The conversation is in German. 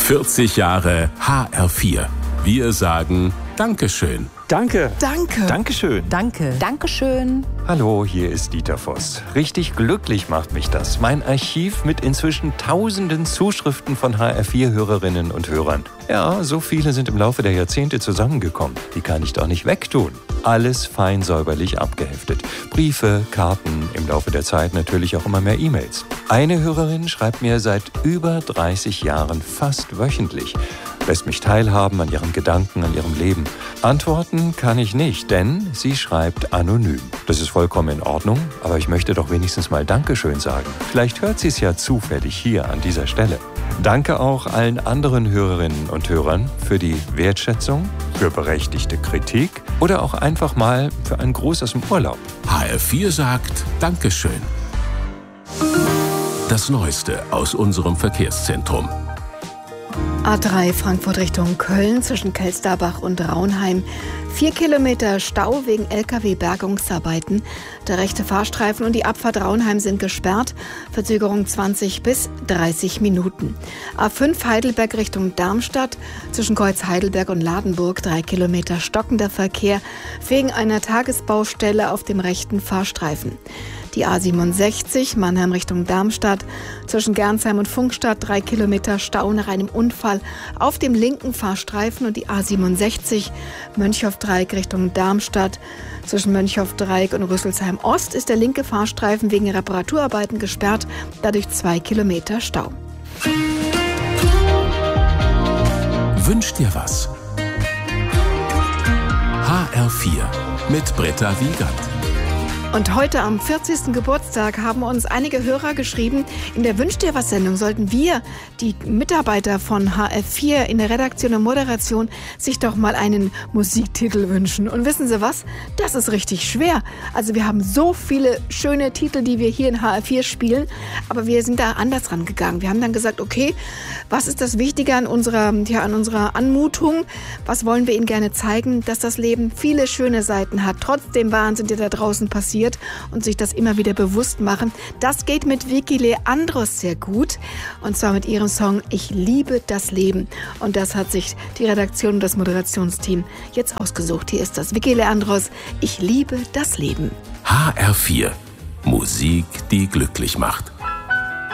40 Jahre HR4. Wir sagen Dankeschön. Danke. Danke. Dankeschön. Danke. Dankeschön. Hallo, hier ist Dieter Voss. Richtig glücklich macht mich das. Mein Archiv mit inzwischen tausenden Zuschriften von HR4-Hörerinnen und Hörern. Ja, so viele sind im Laufe der Jahrzehnte zusammengekommen. Die kann ich doch nicht wegtun. Alles fein säuberlich abgeheftet. Briefe, Karten, im Laufe der Zeit natürlich auch immer mehr E-Mails. Eine Hörerin schreibt mir seit über 30 Jahren fast wöchentlich. Lässt mich teilhaben an ihren Gedanken, an ihrem Leben. Antworten kann ich nicht, denn sie schreibt anonym. Das ist vollkommen in Ordnung, aber ich möchte doch wenigstens mal Dankeschön sagen. Vielleicht hört sie es ja zufällig hier an dieser Stelle. Danke auch allen anderen Hörerinnen und Hörern für die Wertschätzung, für berechtigte Kritik oder auch einfach mal für einen Gruß aus dem Urlaub. HR4 sagt Dankeschön. Das Neueste aus unserem Verkehrszentrum. A3 Frankfurt Richtung Köln zwischen Kelsterbach und Raunheim. 4 Kilometer Stau wegen Lkw-Bergungsarbeiten. Der rechte Fahrstreifen und die Abfahrt Raunheim sind gesperrt. Verzögerung 20 bis 30 Minuten. A5 Heidelberg Richtung Darmstadt zwischen Kreuz Heidelberg und Ladenburg. 3 Kilometer stockender Verkehr wegen einer Tagesbaustelle auf dem rechten Fahrstreifen. Die A67 Mannheim Richtung Darmstadt zwischen Gernsheim und Funkstadt 3 Kilometer Stau nach einem Unfall auf dem linken Fahrstreifen und die A67 Mönchhoff-Dreieck Richtung Darmstadt zwischen Mönchhoff-Dreieck und Rüsselsheim Ost ist der linke Fahrstreifen wegen Reparaturarbeiten gesperrt, dadurch 2 Kilometer Stau. Wünsch dir was? HR4 mit Britta Wiegand. Und heute am 40. Geburtstag haben uns einige Hörer geschrieben, in der Wünsch dir was Sendung sollten wir, die Mitarbeiter von HR4 in der Redaktion und Moderation, sich doch mal einen Musiktitel wünschen. Und wissen Sie was? Das ist richtig schwer. Also wir haben so viele schöne Titel, die wir hier in HR4 spielen, aber wir sind da anders rangegangen. Wir haben dann gesagt, okay, was ist das Wichtige an unserer Anmutung? Was wollen wir Ihnen gerne zeigen? Dass das Leben viele schöne Seiten hat, trotz dem Wahnsinn, der da draußen passiert. Und sich das immer wieder bewusst machen. Das geht mit Vicky Leandros sehr gut. Und zwar mit ihrem Song Ich liebe das Leben. Und das hat sich die Redaktion und das Moderationsteam jetzt ausgesucht. Hier ist das Vicky Leandros, Ich liebe das Leben. HR4. Musik, die glücklich macht.